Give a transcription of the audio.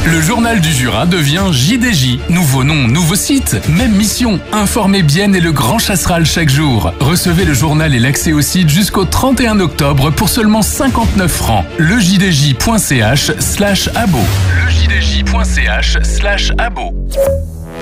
Le journal du Jura devient JDJ. Nouveau nom, nouveau site, même mission. Informez bien et le grand chasseral chaque jour. Recevez le journal et l'accès au site jusqu'au 31 octobre pour seulement 59 francs. lejdj.ch/abo. lejdj.ch/abo.